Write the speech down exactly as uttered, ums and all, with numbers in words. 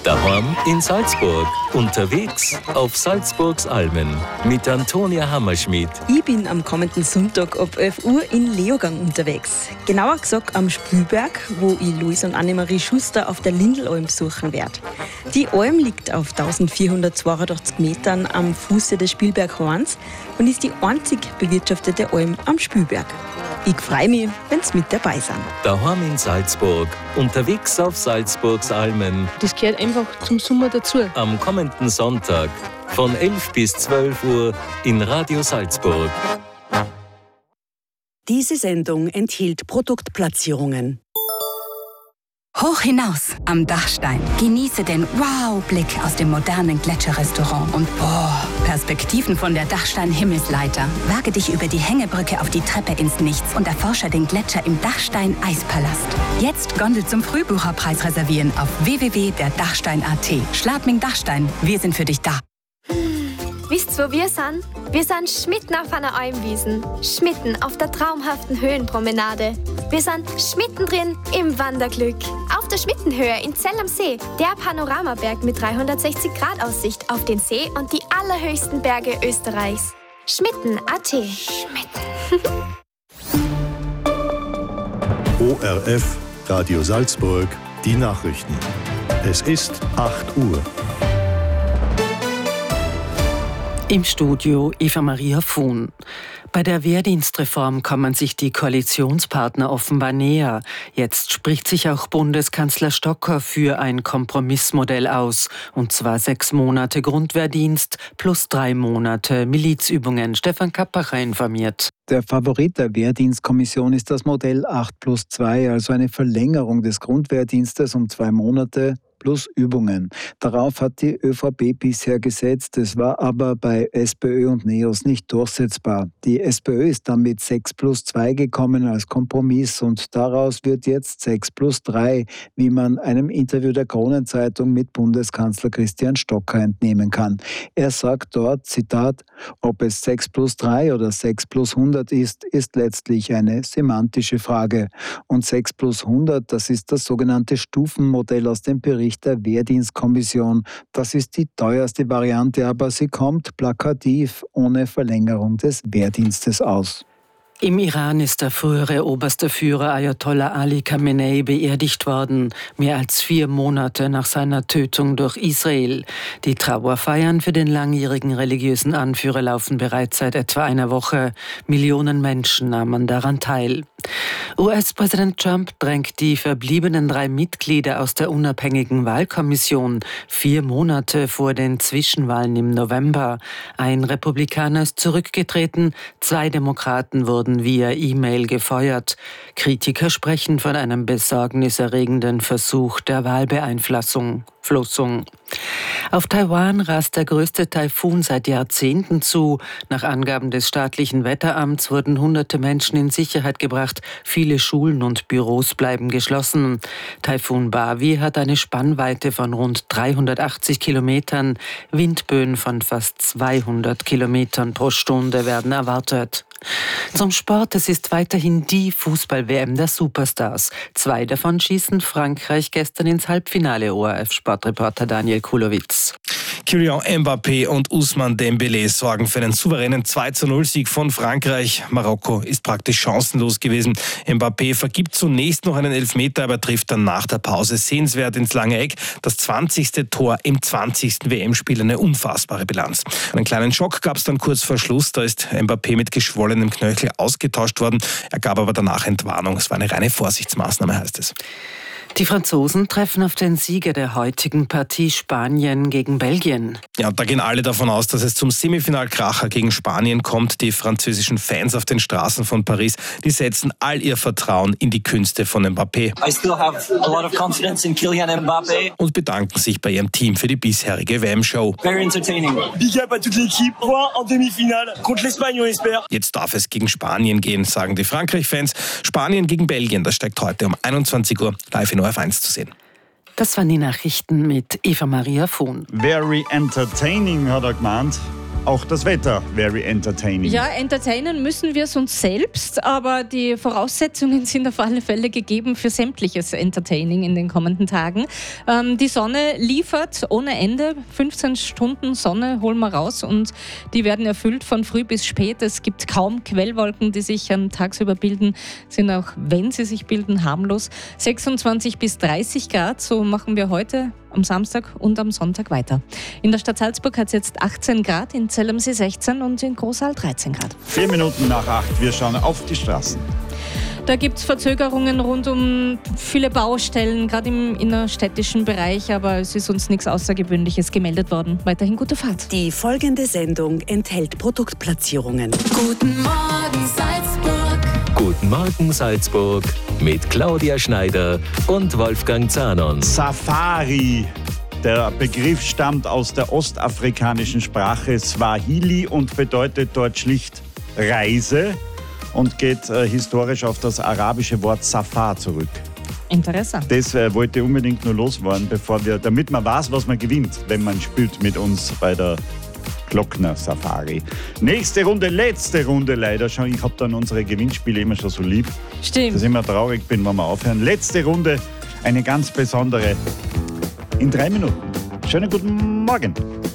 Daheim in Salzburg. Unterwegs auf Salzburgs Almen mit Antonia Hammerschmidt. Ich bin am kommenden Sonntag ab elf Uhr in Leogang unterwegs. Genauer gesagt am Spülberg, wo ich Luis und Annemarie Schuster auf der Lindelalm besuchen werde. Die Alm liegt auf eintausendvierhundertzweiundachtzig Metern am Fuße des Spielberghorns und ist die einzig bewirtschaftete Alm am Spülberg. Ich freue mich, wenn Sie mit dabei sind. Daheim in Salzburg. Unterwegs auf Salzburgs Almen. Das gehört einfach zum Sommer dazu. Am kommenden Sonntag von elf bis zwölf Uhr in Radio Salzburg. Diese Sendung enthielt Produktplatzierungen. Hoch hinaus am Dachstein. Genieße den Wow-Blick aus dem modernen Gletscherrestaurant und boah, Perspektiven von der Dachstein-Himmelsleiter. Wage dich über die Hängebrücke auf die Treppe ins Nichts und erforsche den Gletscher im Dachstein-Eispalast. Jetzt Gondel zum Frühbucherpreis reservieren auf w w w punkt der dachstein punkt a t. Schladming Dachstein, wir sind für dich da. Wisst ihr, wo wir sind? Wir sind schmitten auf einer Almwiesen, schmitten auf der traumhaften Höhenpromenade. Wir sind schmittendrin im Wanderglück. Auf der Schmittenhöhe in Zell am See, der Panoramaberg mit dreihundertsechzig Grad Aussicht auf den See und die allerhöchsten Berge Österreichs. Schmitten punkt a t. Schmitten. O R F, Radio Salzburg, die Nachrichten. Es ist acht Uhr. Im Studio Eva-Maria Fuhn. Bei der Wehrdienstreform kommen sich die Koalitionspartner offenbar näher. Jetzt spricht sich auch Bundeskanzler Stocker für ein Kompromissmodell aus. Und zwar sechs Monate Grundwehrdienst plus drei Monate Milizübungen. Stefan Kappacher informiert. Der Favorit der Wehrdienstkommission ist das Modell acht plus zwei, also eine Verlängerung des Grundwehrdienstes um zwei Monate plus Übungen. Darauf hat die ÖVP bisher gesetzt. Es war aber bei SPÖ und NEOS nicht durchsetzbar. Die SPÖ ist dann mit sechs plus zwei gekommen als Kompromiss und daraus wird jetzt sechs plus drei, wie man einem Interview der Kronenzeitung mit Bundeskanzler Christian Stocker entnehmen kann. Er sagt dort, Zitat, ob es sechs plus drei oder sechs plus hundert ist, ist letztlich eine semantische Frage. Und sechs plus hundert, das ist das sogenannte Stufenmodell aus dem Bericht der Wehrdienstkommission. Das ist die teuerste Variante, aber sie kommt plakativ ohne Verlängerung des Wehrdienstes aus. Im Iran ist der frühere oberste Führer Ayatollah Ali Khamenei beerdigt worden, mehr als vier Monate nach seiner Tötung durch Israel. Die Trauerfeiern für den langjährigen religiösen Anführer laufen bereits seit etwa einer Woche. Millionen Menschen nahmen daran teil. U S-Präsident Trump drängt die verbliebenen drei Mitglieder aus der unabhängigen Wahlkommission vier Monate vor den Zwischenwahlen im November. Ein Republikaner ist zurückgetreten, zwei Demokraten wurden via E-Mail gefeuert. Kritiker sprechen von einem besorgniserregenden Versuch der Wahlbeeinflussung. Flossung. Auf Taiwan rast der größte Taifun seit Jahrzehnten zu. Nach Angaben des staatlichen Wetteramts wurden hunderte Menschen in Sicherheit gebracht. Viele Schulen und Büros bleiben geschlossen. Taifun Bavi hat eine Spannweite von rund dreihundertachtzig Kilometern. Windböen von fast zweihundert Kilometern pro Stunde werden erwartet. Zum Sport, es ist weiterhin die Fußball-W M der Superstars. Zwei davon schießen Frankreich gestern ins Halbfinale. O R F-Sportreporter Daniel Kulowitz. Kylian Mbappé und Ousmane Dembélé sorgen für einen souveränen zwei zu null Sieg von Frankreich. Marokko ist praktisch chancenlos gewesen. Mbappé vergibt zunächst noch einen Elfmeter, aber trifft dann nach der Pause sehenswert ins lange Eck. Das zwanzigste Tor im zwanzigsten W M-Spiel, eine unfassbare Bilanz. Einen kleinen Schock gab es dann kurz vor Schluss. Da ist Mbappé mit geschwollenem Knöchel ausgetauscht worden. Er gab aber danach Entwarnung. Es war eine reine Vorsichtsmaßnahme, heißt es. Die Franzosen treffen auf den Sieger der heutigen Partie Spanien gegen Belgien. Ja, da gehen alle davon aus, dass es zum Semifinalkracher gegen Spanien kommt. Die französischen Fans auf den Straßen von Paris, die setzen all ihr Vertrauen in die Künste von Mbappé. I still have a lot of confidence in Kylian Mbappé. Und bedanken sich bei ihrem Team für die bisherige W M-Show. Very entertaining. Big up à toute l'équipe. Point en demi-finale contre l'Espagne, on espère. Jetzt darf es gegen Spanien gehen, sagen die Frankreich-Fans. Spanien gegen Belgien, das steigt heute um einundzwanzig Uhr live in O R F eins zu sehen. Das waren die Nachrichten mit Eva-Maria Fuhn. Very entertaining, hat er gemeint. auch das Wetter very entertaining. Ja, entertainen müssen wir es uns selbst, aber die Voraussetzungen sind auf alle Fälle gegeben für sämtliches Entertaining in den kommenden Tagen. Ähm, die Sonne liefert ohne Ende. fünfzehn Stunden Sonne holen wir raus und die werden erfüllt von früh bis spät. Es gibt kaum Quellwolken, die sich ähm, tagsüber bilden, sind auch, wenn sie sich bilden, harmlos. sechsundzwanzig bis dreißig Grad, so machen wir heute am Samstag und am Sonntag weiter. In der Stadt Salzburg hat es jetzt achtzehn Grad, in Zell am See sechzehn und in Großaal dreizehn Grad. Vier Minuten nach acht, wir schauen auf die Straßen. Da gibt es Verzögerungen rund um viele Baustellen, gerade im innerstädtischen Bereich, aber es ist uns nichts Außergewöhnliches gemeldet worden. Weiterhin gute Fahrt. Die folgende Sendung enthält Produktplatzierungen. Guten Morgen Salzburg. Guten Morgen Salzburg mit Claudia Schneider und Wolfgang Zanon. Safari. Der Begriff stammt aus der ostafrikanischen Sprache Swahili und bedeutet dort schlicht Reise und geht äh, historisch auf das arabische Wort Safar zurück. Interessant. Das äh, wollte ich unbedingt nur loswerden, bevor wir, damit man weiß, was man gewinnt, wenn man spielt mit uns bei der Glockner Safari. Nächste Runde, letzte Runde leider schon. Ich habe dann unsere Gewinnspiele immer schon so lieb. Stimmt. Dass ich immer traurig bin, wenn wir aufhören. Letzte Runde, eine ganz besondere in drei Minuten. Schönen guten Morgen.